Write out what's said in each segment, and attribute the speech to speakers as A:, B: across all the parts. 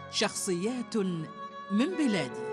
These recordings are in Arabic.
A: شخصيات من بلادي.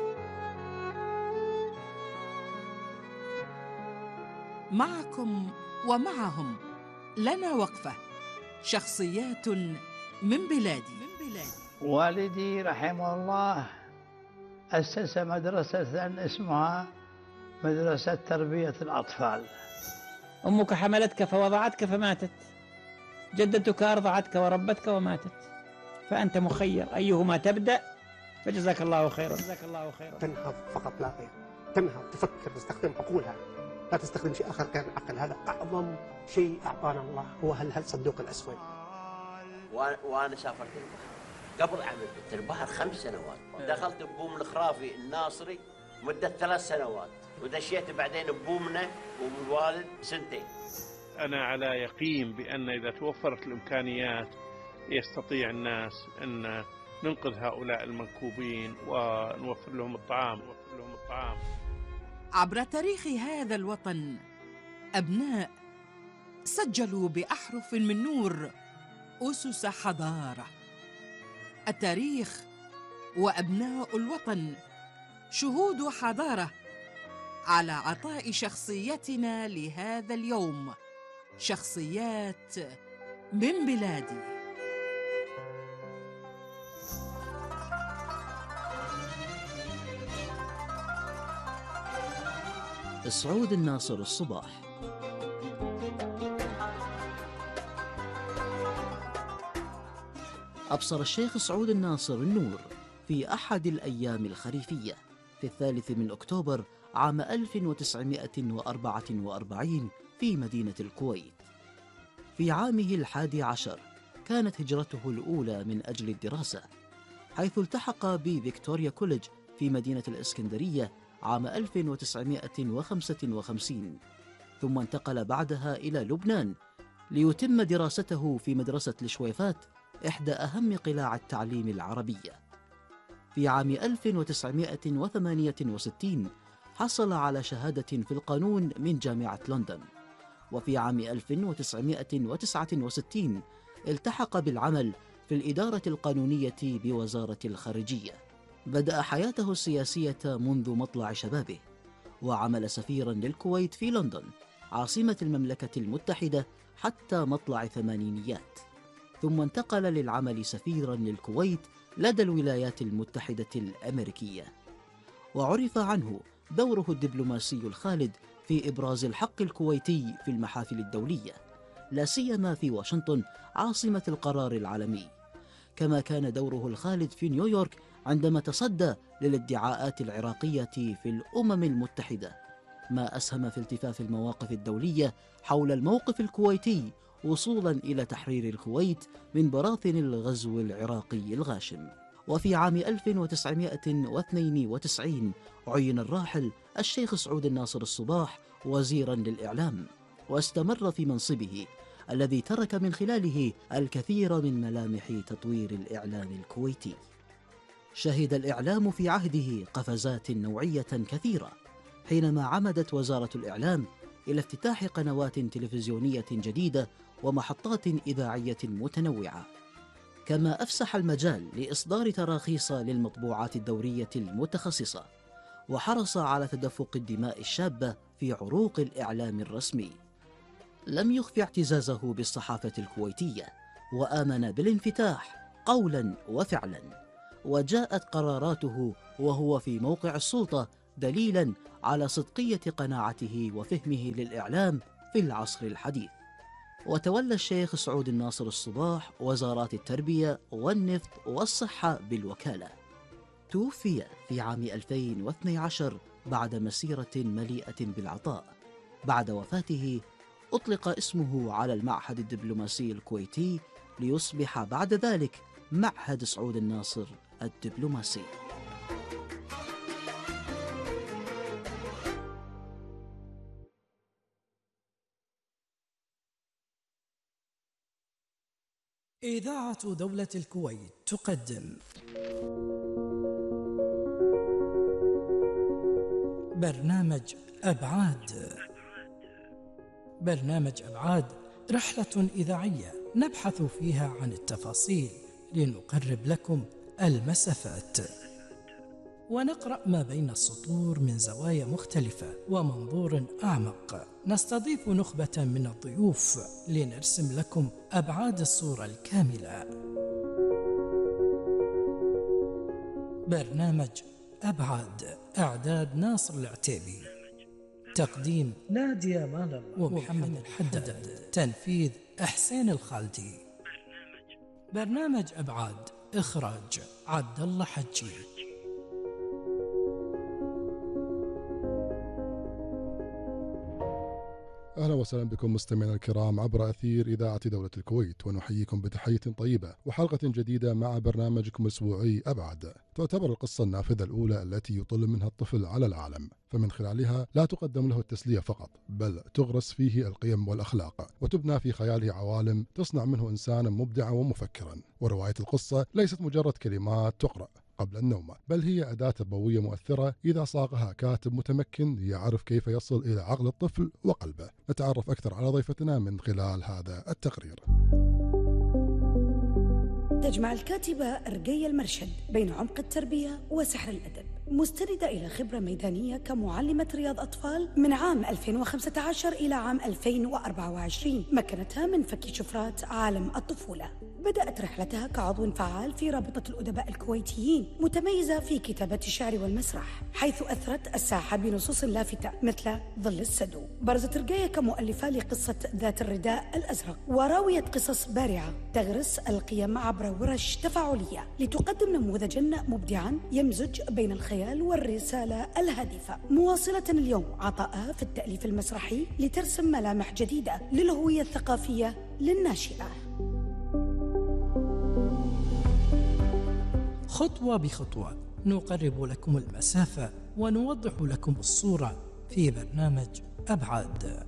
A: معكم ومعهم لنا وقفة. شخصيات من بلادي.
B: والدي رحمه الله أسس مدرسة اسمها مدرسة تربية الأطفال.
C: أمك حملتك فوضعتك فماتت، جدتك أرضعتك وربتك وماتت، فأنت مخير أيهما تبدأ، فجزاك الله خيرا. جزاك الله خيرا.
D: تنهض فقط لا غير، تنهض، تفكر، تستخدم عقولها، لا تستخدم شيء آخر غير العقل. هذا أعظم شيء أعطانا الله، هو هالصندوق الأسود.
E: وأنا سافرت البحر قبل عمل البحر 5 سنوات، دخلت ببوم الخرافي الناصري مدة 3 سنوات، ودشيت بعدين ببومنا والوالد 2 سنين.
F: أنا على يقين بأن إذا توفرت الإمكانيات يستطيع الناس أن ننقذ هؤلاء المنكوبين ونوفر لهم الطعام.
A: عبر تاريخ هذا الوطن أبناء سجلوا بأحرف من نور أسس حضارة. التاريخ وأبناء الوطن شهود حضارة على عطاء شخصيتنا لهذا اليوم. شخصيات من بلادي.
G: سعود الناصر الصباح. أبصر الشيخ سعود الناصر النور في أحد الأيام الخريفية في 3 أكتوبر عام 1944 في مدينة الكويت. في عامه 11 كانت هجرته الأولى من أجل الدراسة، حيث التحق بفيكتوريا كوليدج في مدينة الإسكندرية عام 1955، ثم انتقل بعدها إلى لبنان ليتم دراسته في مدرسة الشويفات، إحدى أهم قلاع التعليم العربية. في عام 1968 حصل على شهادة في القانون من جامعة لندن، وفي عام 1969 التحق بالعمل في الإدارة القانونية بوزارة الخارجية. بدأ حياته السياسية منذ مطلع شبابه، وعمل سفيرا للكويت في لندن عاصمة المملكة المتحدة حتى مطلع الثمانينيات، ثم انتقل للعمل سفيرا للكويت لدى الولايات المتحدة الأمريكية. وعرف عنه دوره الدبلوماسي الخالد في إبراز الحق الكويتي في المحافل الدولية، لا سيما في واشنطن عاصمة القرار العالمي، كما كان دوره الخالد في نيويورك عندما تصدى للادعاءات العراقية في الأمم المتحدة، ما أسهم في التفاف المواقف الدولية حول الموقف الكويتي وصولا إلى تحرير الكويت من براثن الغزو العراقي الغاشم. وفي عام 1992 عين الراحل الشيخ سعود الناصر الصباح وزيرا للإعلام، واستمر في منصبه الذي ترك من خلاله الكثير من ملامح تطوير الإعلام الكويتي. شهد الإعلام في عهده قفزات نوعية كثيرة، حينما عمدت وزارة الإعلام إلى افتتاح قنوات تلفزيونية جديدة ومحطات إذاعية متنوعة، كما أفسح المجال لإصدار تراخيص للمطبوعات الدورية المتخصصة، وحرص على تدفق الدماء الشابة في عروق الإعلام الرسمي. لم يخف اعتزازه بالصحافة الكويتية، وآمن بالانفتاح قولا وفعلا، وجاءت قراراته وهو في موقع السلطة دليلا على صدقية قناعته وفهمه للإعلام في العصر الحديث. وتولى الشيخ سعود الناصر الصباح وزارات التربية والنفط والصحة بالوكالة. توفي في عام 2012 بعد مسيرة مليئة بالعطاء. بعد وفاته أطلق اسمه على المعهد الدبلوماسي الكويتي ليصبح بعد ذلك معهد سعود الناصر الدبلوماسي.
H: إذاعة دولة الكويت تقدم برنامج أبعاد. برنامج أبعاد رحلة إذاعية نبحث فيها عن التفاصيل لنقرب لكم المسافات، ونقرأ ما بين السطور من زوايا مختلفة ومنظور أعمق. نستضيف نخبة من الضيوف لنرسم لكم أبعاد الصورة الكاملة. برنامج أبعاد، إعداد ناصر العتيبي، تقديم نادية مال ومحمد الحداد، تنفيذ إحسان الخالدي. برنامج أبعاد، إخراج عبد الله حجي.
I: أهلا وسهلا بكم مستمعينا الكرام عبر أثير إذاعة دولة الكويت، ونحييكم بتحية طيبة وحلقة جديدة مع برنامجكم الأسبوعي أبعد. تعتبر القصة النافذة الأولى التي يطل منها الطفل على العالم، فمن خلالها لا تقدم له التسلية فقط، بل تغرس فيه القيم والأخلاق، وتبنى في خياله عوالم تصنع منه إنسانا مبدعا ومفكرا. ورواية القصة ليست مجرد كلمات تقرأ قبل النوم، بل هي أداة تربوية مؤثرة إذا صاغها كاتب متمكن يعرف كيف يصل إلى عقل الطفل وقلبه. نتعرف أكثر على ضيفتنا من خلال هذا التقرير.
J: تجمع الكاتبة رقية المرشد بين عمق التربية وسحر الأدب، مستندة إلى خبرة ميدانية كمعلمة رياض أطفال من عام 2015 إلى عام 2024، مكنتها من فك شفرات عالم الطفولة. بدأت رحلتها كعضو فعال في رابطة الأدباء الكويتيين، متميزة في كتابة الشعر والمسرح، حيث أثرت الساحة بنصوص لافتة مثل ظل السدو. برزت رقية كمؤلفة لقصة ذات الرداء الأزرق، وراوية قصص بارعة تغرس القيم عبر ورش تفاعلية لتقدم نموذجا مبدعا يمزج بين الخيال والرسالة الهادفة، مواصلة اليوم عطاءها في التأليف المسرحي لترسم ملامح جديدة للهوية الثقافية للناشئة.
H: خطوة بخطوة نقرب لكم المسافة ونوضح لكم الصورة في برنامج أبعاد.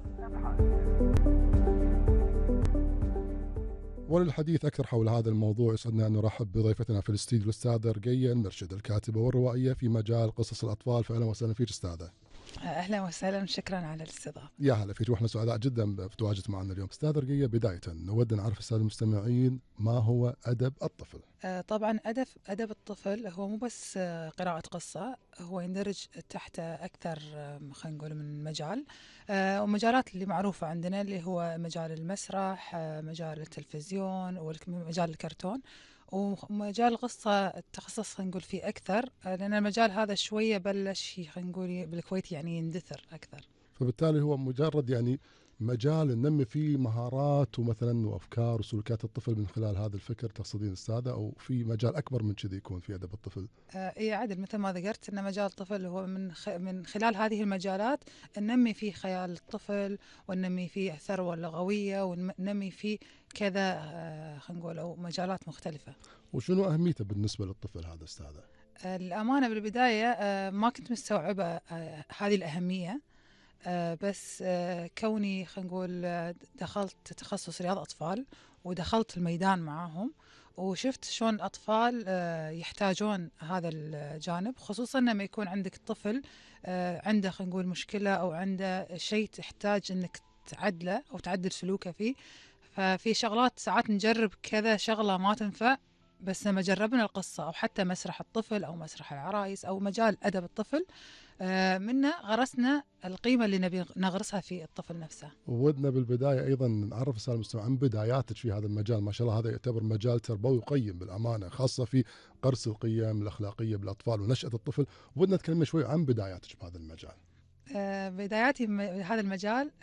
I: وللحديث أكثر حول هذا الموضوع يسعدنا أن نرحب بضيفتنا في الاستديو الأستاذة رقية المرشد، الكاتبة والروائية في مجال قصص الأطفال. فأهلا وسهلا فيك أستاذة.
K: أهلا وسهلا، شكرا على الاستضافة.
I: يا هلا فيك، واحنا سعداء جدا بتواجدك معنا اليوم. أستاذة رقية، بداية نود نعرف السادة المستمعين ما هو أدب الطفل؟
K: طبعا أدب الطفل هو مو بس قراءة قصة، هو يندرج تحت أكثر خلينا نقول من مجال، ومجالات اللي معروفة عندنا اللي هو مجال المسرح، مجال التلفزيون، ومجال الكرتون. ومجال القصة التخصص خلينا نقول فيه أكثر، لأن المجال هذا شوية بلش خلينا نقول بالكويت يعني يندثر أكثر.
I: فبالتالي هو مجرد يعني مجال ننمي فيه مهارات ومثلا وأفكار وسلوكات الطفل من خلال هذا الفكر، تقصدين أستاذة؟ أو في مجال أكبر من كذا يكون في أدب الطفل؟
K: إيه عدل، مثل ما ذكرت أن مجال الطفل هو من خلال هذه المجالات ننمي فيه خيال الطفل، وننمي فيه الثروة اللغوية، وننمي فيه كذا خلينا نقول أو مجالات مختلفة.
I: وشنو أهميته بالنسبة للطفل هذا أستاذة؟
K: الأمانة بالبداية ما كنت مستوعبة هذه الأهمية، بس كوني خلينا نقول دخلت تخصص رياض أطفال ودخلت الميدان معاهم، وشفت شلون الأطفال يحتاجون هذا الجانب، خصوصا لما يكون عندك طفل عنده خلينا نقول مشكلة أو عنده شيء تحتاج أنك تعدله أو تعدل سلوكه فيه. ففي شغلات ساعات نجرب كذا شغلة ما تنفع، بس لما جربنا القصة أو حتى مسرح الطفل أو مسرح العرايس أو مجال أدب الطفل، منا غرسنا القيمة اللي نبي نغرسها في الطفل نفسه.
I: ودنا بالبداية أيضا نعرف السادة المستمعين عن بداياتك في هذا المجال. ما شاء الله هذا يعتبر مجال تربوي وقيم بالأمانة، خاصة في غرس القيم الأخلاقية بالأطفال ونشأة الطفل. ودنا نتكلم شوي عن بداياتك بهذا المجال.
K: بداياتي بهذا المجال